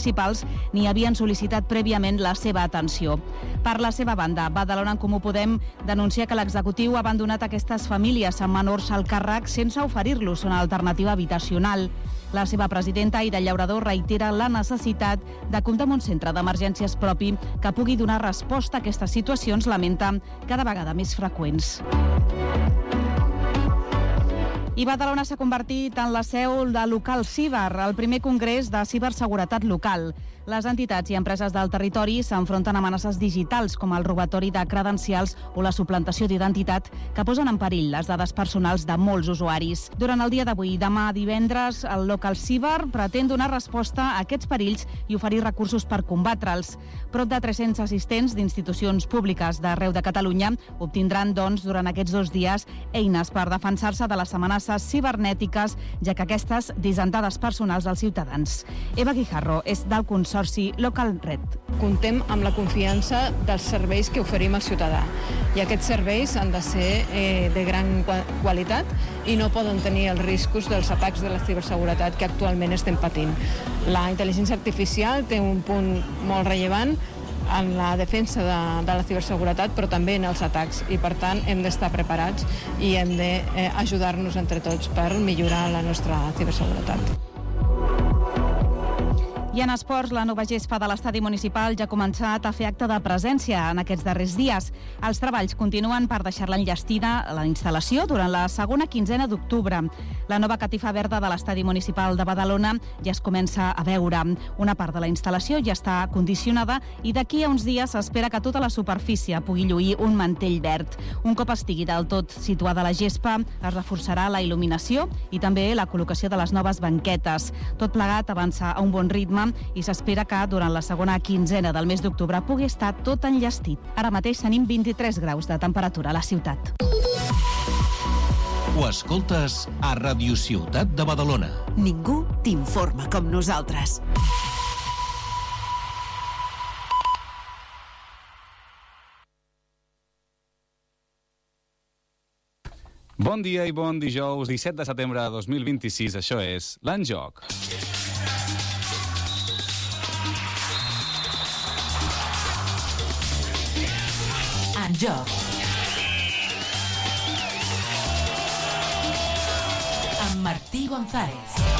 municipals ni havien sol·licitat prèviament la seva atenció. Per la seva banda, Badalona en Comú Podem denuncia que l'executiu ha abandonat aquestes famílies amb menors al càrrec sense oferir-los una alternativa habitacional. La seva presidenta, Aida Llaurador, reitera la necessitat de comptar amb un centre d'emergències propi que pugui donar resposta a aquestes situacions, lamenta, cada vegada més freqüents. I Badalona s'ha convertit en la seu de Local Ciber, el primer congrés de ciberseguretat local. Les entitats i empreses del territori s'enfronten a amenaces digitals com el robatori de credencials o la suplantació d'identitat que posen en perill les dades personals de molts usuaris. Durant el dia d'avui i demà divendres, el Local Ciber pretén donar resposta a aquests perills i oferir recursos per combatre'ls. Prop de 300 assistents d'institucions públiques d'arreu de Catalunya obtindran, doncs, durant aquests 2 dies eines per defensar-se de les amenaces cibernètiques, ja que aquestes disen dades personals dels ciutadans. Eva Guijarro és del Consorci Local Red. Contem amb la confiança dels serveis que oferim al ciutadà i aquests serveis han de ser de gran qualitat i no poden tenir els riscos dels atacs de la ciberseguretat que actualment estem patint. La intel·ligència artificial té un punt molt rellevant en la defensa de la ciberseguretat, però també en els atacs, i per tant hem d'estar preparats i hem d'ajudar-nos entre tots per millorar la nostra ciberseguretat. I en esports, la nova gespa de l'estadi municipal ja ha començat a fer acte de presència en aquests darrers dies. Els treballs continuen per deixar-la enllestida a la instal·lació durant la segona quinzena d'octubre. La nova catifa verda de l'estadi municipal de Badalona ja es comença a veure. Una part de la instal·lació ja està condicionada i d'aquí a uns dies s'espera que tota la superfície pugui lluir un mantell verd. Un cop estigui del tot situada la gespa, es reforçarà la il·luminació i també la col·locació de les noves banquetes. Tot plegat avança a un bon ritme i s'espera que durant la segona quinzena del mes d'octubre pugui estar tot enllestit. Ara mateix tenim 23 graus de temperatura a la ciutat. Ho escoltes a Radio Ciutat de Badalona. Ningú t'informa com nosaltres. Bon dia i bon dijous, 17 de setembre de 2026. Això és l'En Joc. En Joc. Amb Martí González.